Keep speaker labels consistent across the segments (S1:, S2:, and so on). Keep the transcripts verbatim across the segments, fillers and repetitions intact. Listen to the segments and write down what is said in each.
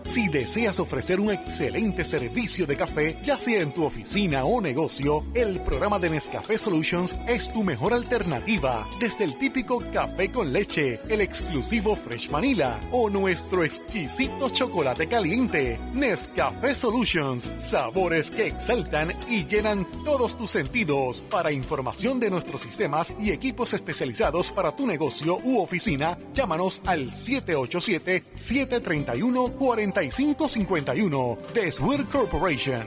S1: Si deseas ofrecer un excelente servicio de café, ya sea en tu oficina o negocio, el programa de Nescafé Solutions es tu mejor alternativa. Desde el típico café con leche, el exclusivo Fresh Vanilla o nuestro exquisito chocolate caliente. Nescafé Solutions, sabores que exaltan y llenan todos tus sentidos. Para información de nuestros sistemas y equipos especializados para tu negocio u oficina, llámanos al siete ocho siete, siete tres uno, cuatro cinco cinco uno de Swear Corporation.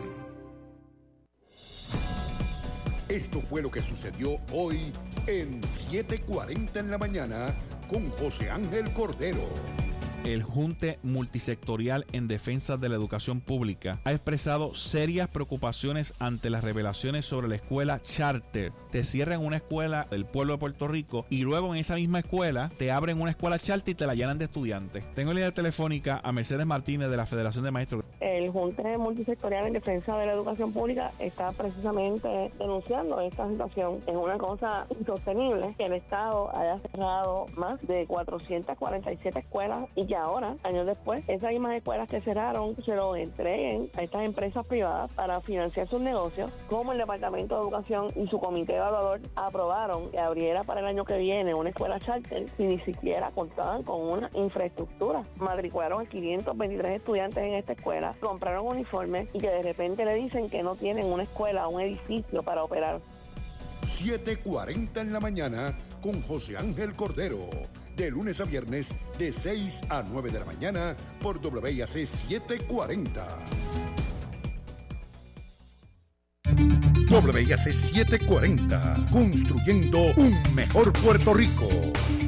S2: Esto fue lo que sucedió hoy en siete cuarenta en la mañana con José Ángel Cordero.
S3: El Junte Multisectorial en Defensa de la Educación Pública ha expresado serias preocupaciones ante las revelaciones sobre la escuela charter. Te cierran una escuela del pueblo de Puerto Rico y luego en esa misma escuela te abren una escuela charter y te la llenan de estudiantes. Tengo en línea telefónica a Mercedes Martínez de la Federación de Maestros.
S4: El Junte Multisectorial en Defensa de la Educación Pública está precisamente denunciando esta situación. Es una cosa insostenible que el Estado haya cerrado más de cuatrocientas cuarenta y siete escuelas y que ahora, años después, esas mismas escuelas que cerraron se lo entreguen a estas empresas privadas para financiar sus negocios, como el Departamento de Educación y su comité evaluador aprobaron que abriera para el año que viene una escuela charter y ni siquiera contaban con una infraestructura. Matricularon a quinientos veintitrés estudiantes en esta escuela, compraron uniformes y que de repente le dicen que no tienen una escuela, un edificio para operar.
S2: siete cuarenta en la mañana con José Ángel Cordero. De lunes a viernes, de seis a nueve de la mañana, por W I A C setecientos cuarenta. W I A C setecientos cuarenta, construyendo un mejor Puerto Rico.